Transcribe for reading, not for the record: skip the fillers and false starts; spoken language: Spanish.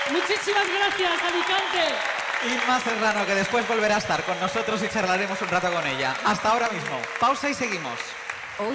Muchísimas gracias, Alicante. Inma Serrano, que después volverá a estar con nosotros y charlaremos un rato con ella. Hasta ahora mismo. Pausa y seguimos.